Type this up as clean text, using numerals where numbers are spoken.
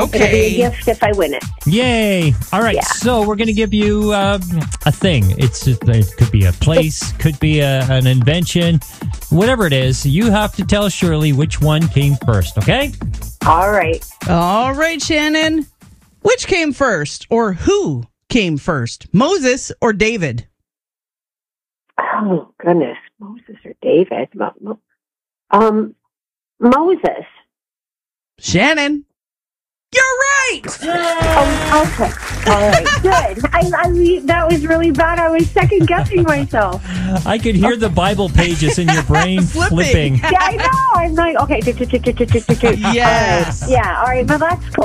Okay. It'll be a gift if I win it. Yay. All right. Yeah. So we're going to give you a thing. It could be a place, could be an invention, whatever it is. You have to tell Shirley which one came first, okay? All right. All right, Shannon. Which came first, or who came first, Moses or David? Oh, goodness. Moses or David? Moses. Shannon. You're right. Oh, okay. All right. Good. That was really bad. I was second guessing myself. I could hear the Bible pages in your brain flipping. Yeah, I know. I'm like, okay. Yes. Yeah. All right. Well, that's cool.